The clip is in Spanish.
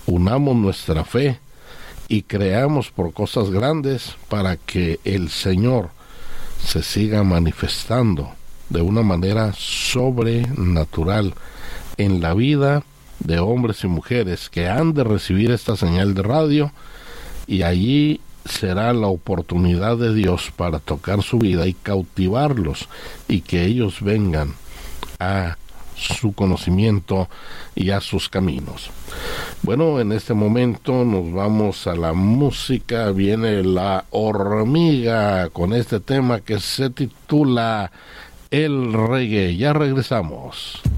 unamos nuestra fe y creamos por cosas grandes para que el Señor se siga manifestando de una manera sobrenatural en la vida de hombres y mujeres que han de recibir esta señal de radio, y allí será la oportunidad de Dios para tocar su vida y cautivarlos y que ellos vengan a su conocimiento y a sus caminos. Bueno, en este momento nos vamos a la música. Viene La Hormiga con este tema que se titula El Reggae. Ya regresamos.